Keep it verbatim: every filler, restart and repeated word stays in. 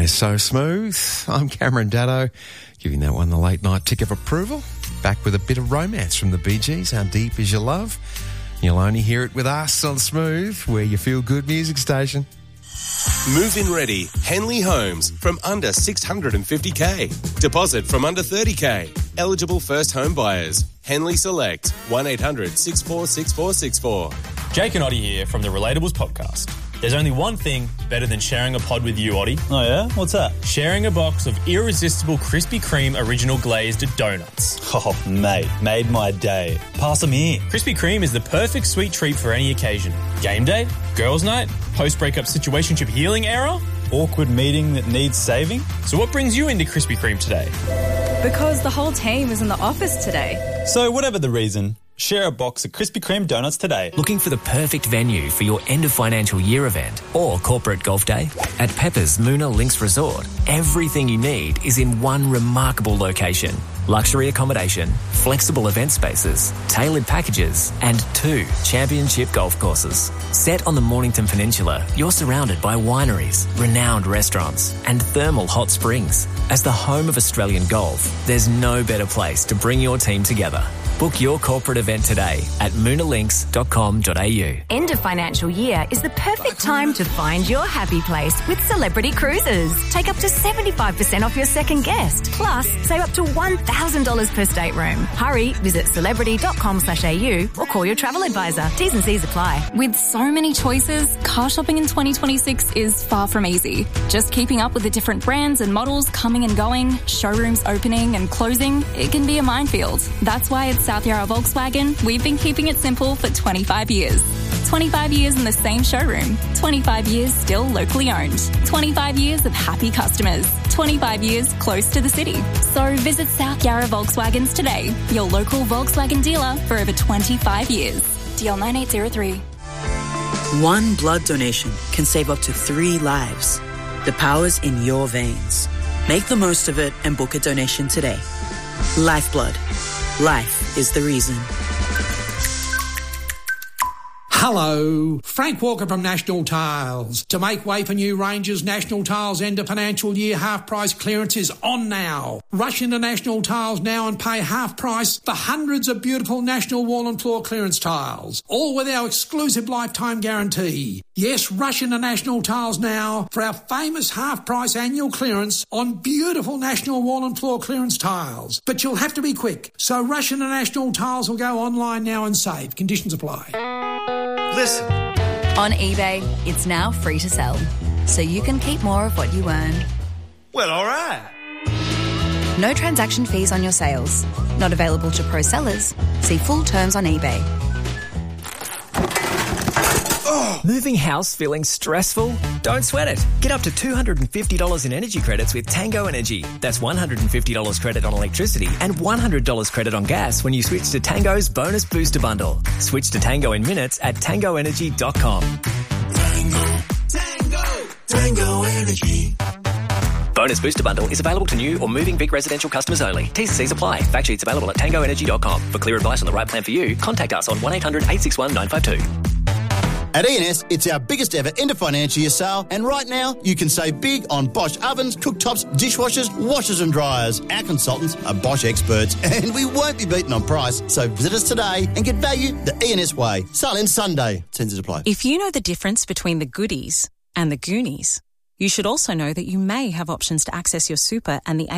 is So Smooth. I'm Cameron Daddo, giving that one the late night tick of approval. Back with a bit of romance from the Bee Gees. How deep is your love? You'll only hear it with us on Smooth, where you feel good music station. Move-in ready. Henley Homes from under six hundred fifty thousand. Deposit from under thirty thousand. Eligible first home buyers. Henley Select. one eight hundred six four six four six four. Jake and Oddie here from the Relatables podcast. There's only one thing better than sharing a pod with you, Oddie. Oh, yeah? What's that? Sharing a box of irresistible Krispy Kreme original glazed donuts. Oh, mate, made my day. Pass them here. Krispy Kreme is the perfect sweet treat for any occasion. Game day, girls' night, post-breakup situationship healing era. Awkward meeting that needs saving. So what brings you into Krispy Kreme today? Because the whole team is in the office today. So whatever the reason, share a box of Krispy Kreme donuts today. Looking for the perfect venue for your end of financial year event or corporate golf day? At Pepper's Moona Links Resort, everything you need is in one remarkable location. Luxury accommodation, flexible event spaces, tailored packages, and two championship golf courses. Set on the Mornington Peninsula, you're surrounded by wineries, renowned restaurants, and thermal hot springs. As the home of Australian golf, there's no better place to bring your team together. Book your corporate event today at moona links dot com dot a u. End of financial year is the perfect time to find your happy place with Celebrity Cruises. Take up to seventy-five percent off your second guest. Plus, save up to one thousand dollars per stateroom. Hurry, visit celebrity dot com slash a u or call your travel advisor. T's and C's apply. With so many choices, car shopping in twenty twenty-six is far from easy. Just keeping up with the different brands and models coming and going, showrooms opening and closing, it can be a minefield. That's why it's South Yarra Volkswagen, we've been keeping it simple for twenty-five years. twenty-five years in the same showroom. twenty-five years still locally owned. twenty-five years of happy customers. twenty-five years close to the city. So visit South Yarra Volkswagens today, your local Volkswagen dealer for over twenty-five years. D L nine eight zero three. One blood donation can save up to three lives. The power's in your veins. Make the most of it and book a donation today. Lifeblood. Life is the reason. Hello, Frank Walker from National Tiles. To make way for new ranges, National Tiles end of financial year half price clearance is on now. Rush into National Tiles now and pay half price for hundreds of beautiful National wall and floor clearance tiles, all with our exclusive lifetime guarantee. Yes, rush into National Tiles now for our famous half price annual clearance on beautiful National wall and floor clearance tiles. But you'll have to be quick, so rush into National Tiles or go online now and save. Conditions apply. Listen. On eBay, it's now free to sell, so you can keep more of what you earn. Well, all right. No transaction fees on your sales. Not available to pro sellers. See full terms on eBay. Moving house feeling stressful? Don't sweat it. Get up to two hundred fifty dollars in energy credits with Tango Energy. That's one hundred fifty dollars credit on electricity and one hundred dollars credit on gas when you switch to Tango's Bonus Booster Bundle. Switch to Tango in minutes at tango energy dot com. Tango, Tango, Tango Energy. Bonus Booster Bundle is available to new or moving Vic residential customers only. T's and C's apply. Fact sheets available at tango energy dot com. For clear advice on the right plan for you, contact us on one eight hundred eight six one nine five two. At E N S, it's our biggest ever end of financial year sale, and right now you can save big on Bosch ovens, cooktops, dishwashers, washers and dryers. Our consultants are Bosch experts, and we won't be beaten on price, so visit us today and get value the E N S way. Sale ends Sunday. Tends to apply. If you know the difference between the goodies and the Goonies, you should also know that you may have options to access your super and the